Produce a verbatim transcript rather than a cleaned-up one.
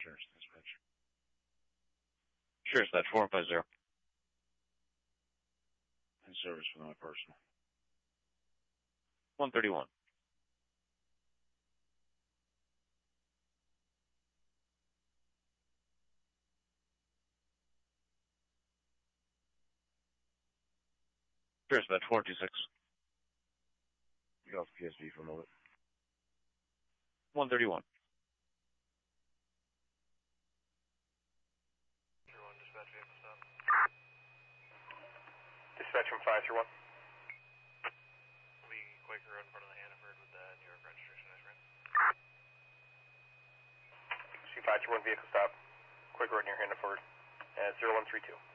Sure, dispatch. Sure, dispatch four five zero. In service for my personal. one thirty-one. Sure, dispatch four two six. Get off the P S V for a moment. one thirty-one. one, dispatch vehicle stop. Dispatch from five through one. We Quaker Road in front of the Hannaford with the New York registration as ran. C five through one vehicle stop. Quaker Road near Hannaford at zero one three two.